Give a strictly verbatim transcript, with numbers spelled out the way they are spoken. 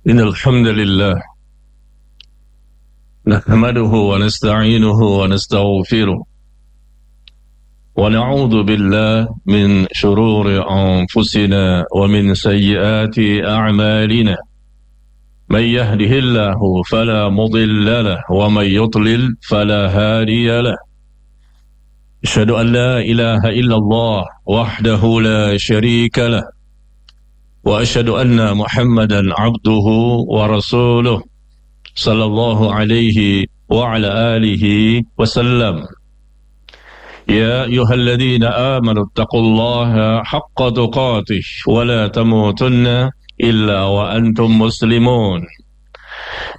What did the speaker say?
إن الحمد لله نحمده ونستعينه ونستغفره ونعوذ بالله من شرور أنفسنا ومن سيئات أعمالنا. من يهده الله فلا مضل له ومن يضلل فلا هادي له. أشهد أن لا إله إلا الله وحده لا شريك له، وأشهد أن محمدا عبده ورسوله صلى الله عليه وعلى آله وسلم. يا أيها الذين آمنوا اتقوا الله حق تقاته ولا تموتن إلا وأنتم مسلمون.